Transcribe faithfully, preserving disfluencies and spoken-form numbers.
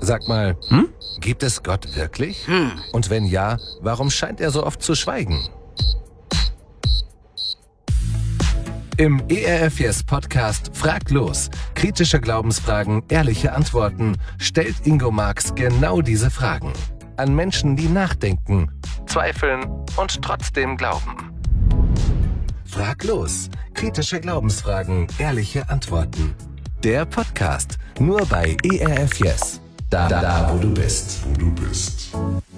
Sag mal, hm? Gibt es Gott wirklich? Hm. Und wenn ja, warum scheint er so oft zu schweigen? Im E R F Yes Podcast Frag los. Kritische Glaubensfragen, ehrliche Antworten stellt Ingo Marx genau diese Fragen. An Menschen, die nachdenken, zweifeln und trotzdem glauben. Frag los. Kritische Glaubensfragen, ehrliche Antworten. Der Podcast nur bei E R F Yes. Da, da, da, wo du bist. Wo du bist.